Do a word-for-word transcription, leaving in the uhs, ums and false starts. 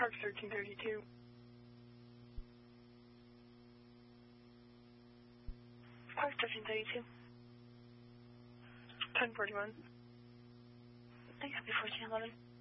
Park thirteen thirty-two. Park thirteen thirty-two. ten forty-one. Thanks, fourteen eleven.